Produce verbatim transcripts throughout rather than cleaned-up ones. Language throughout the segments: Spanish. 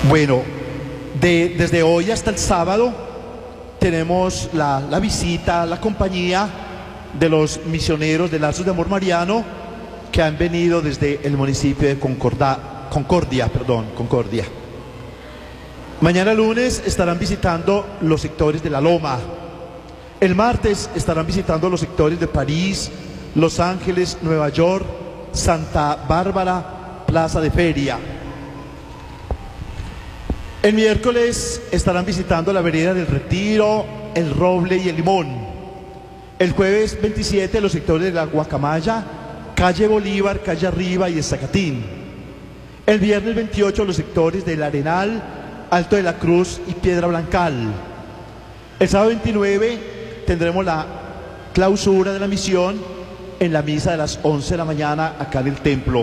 Bueno, de, desde hoy hasta el sábado tenemos la, la visita, la compañía de los misioneros de Lazos de Amor Mariano que han venido desde el municipio de Concorda, Concordia, perdón, Concordia. Mañana lunes estarán visitando los sectores de La Loma. El martes estarán visitando los sectores de París, Los Ángeles, Nueva York, Santa Bárbara, Plaza de Feria. El miércoles estarán visitando la vereda del Retiro, el Roble y el Limón. El jueves veintisiete los sectores de la Guacamaya, calle Bolívar, calle Arriba y el Zacatín. El viernes veintiocho los sectores del Arenal, Alto de la Cruz y Piedra Blancal. El sábado veintinueve tendremos la clausura de la misión en la misa de las once de la mañana acá en el templo.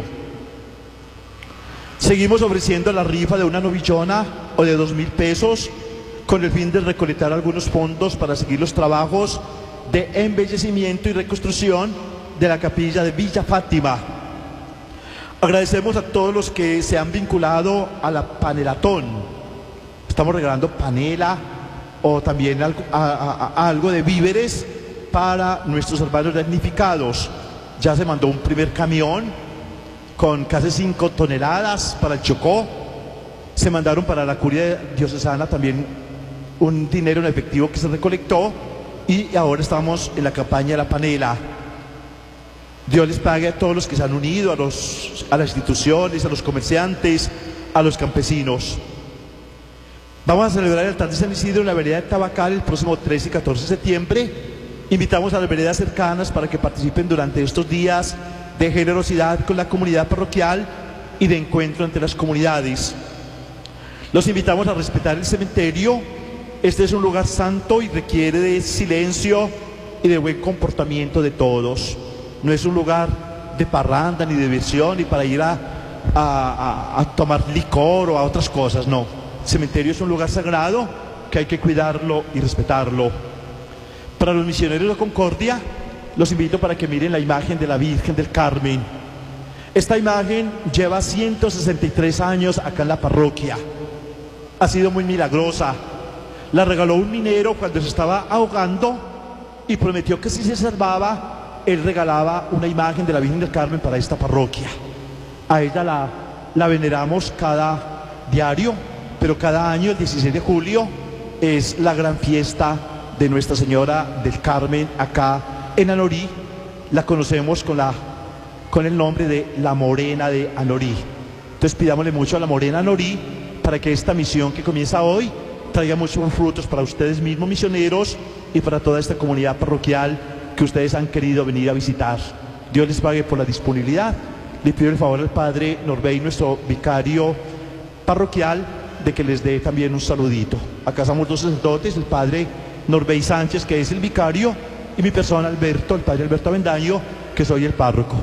Seguimos ofreciendo la rifa de una novillona o de dos mil pesos con el fin de recolectar algunos fondos para seguir los trabajos de embellecimiento y reconstrucción de la capilla de Villa Fátima. Agradecemos a todos los que se han vinculado a la panelatón. Estamos regalando panela o también algo, a, a, a algo de víveres para nuestros hermanos damnificados. Ya se mandó un primer camión con casi cinco toneladas para el Chocó. Se mandaron para la curia diocesana también un dinero en efectivo que se recolectó y ahora estamos en la campaña de la panela. Dios les pague a todos los que se han unido, a, los, a las instituciones, a los comerciantes, a los campesinos. Vamos a celebrar el altar de San Isidro en la vereda de Tabacal el próximo trece y catorce de septiembre. Invitamos a las veredas cercanas para que participen durante estos días de generosidad con la comunidad parroquial y de encuentro entre las comunidades. Los invitamos a respetar el cementerio. Este es un lugar santo y requiere de silencio y de buen comportamiento de todos. No es un lugar de parranda ni de diversión ni para ir a, a, a, a tomar licor o a otras cosas, no. El cementerio es un lugar sagrado que hay que cuidarlo y respetarlo. Para los misioneros de Concordia, los invito para que miren la imagen de la Virgen del Carmen. Esta imagen lleva ciento sesenta y tres años acá en la parroquia. Ha sido muy milagrosa. La regaló un minero cuando se estaba ahogando y prometió que si se salvaba, él regalaba una imagen de la Virgen del Carmen para esta parroquia. A ella la, la veneramos cada diario, pero cada año, el dieciséis de julio, es la gran fiesta de Nuestra Señora del Carmen acá en Anorí. La conocemos con, la, con el nombre de la Morena de Anorí. Entonces pidámosle mucho a la Morena Anorí para que esta misión que comienza hoy traiga muchos frutos para ustedes mismos misioneros y para toda esta comunidad parroquial que ustedes han querido venir a visitar. Dios les pague por la disponibilidad. Le pido el favor al Padre Norbey, nuestro vicario parroquial, de que les dé también un saludito. Acá estamos dos sacerdotes, el Padre Norbey Sánchez, que es el vicario, y mi persona, Alberto, el Padre Alberto Avendaño, que soy el párroco.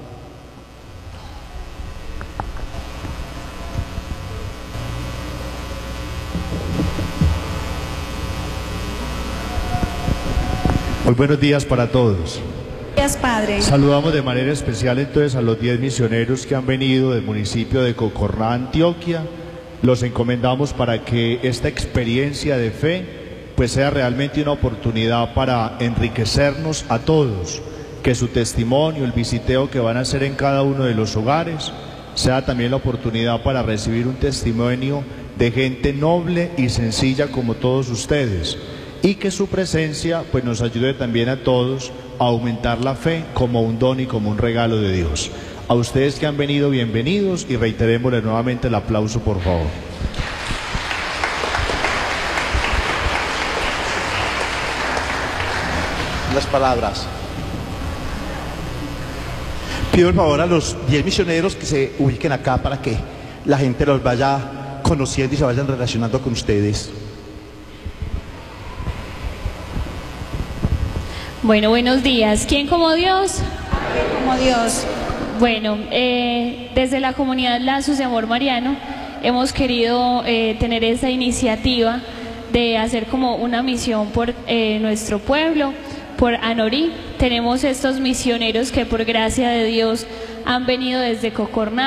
Muy buenos días para todos. Gracias, Padre. Saludamos de manera especial entonces a los diez misioneros que han venido del municipio de Cocorná, Antioquia. Los encomendamos para que esta experiencia de fe pues sea realmente una oportunidad para enriquecernos a todos, que su testimonio, el visiteo que van a hacer en cada uno de los hogares, sea también la oportunidad para recibir un testimonio de gente noble y sencilla como todos ustedes, y que su presencia pues nos ayude también a todos a aumentar la fe como un don y como un regalo de Dios. A ustedes que han venido, bienvenidos, y reiterémosle nuevamente el aplauso, por favor. Las palabras. Pido el favor a los diez misioneros que se ubiquen acá para que la gente los vaya conociendo y se vayan relacionando con ustedes. Bueno, buenos días. ¿Quién como Dios? Como Dios. Bueno, eh, desde la comunidad Lazos de Amor Mariano hemos querido eh, tener esa iniciativa de hacer como una misión por eh, nuestro pueblo, por Anorí. Tenemos estos misioneros que por gracia de Dios han venido desde Cocorná.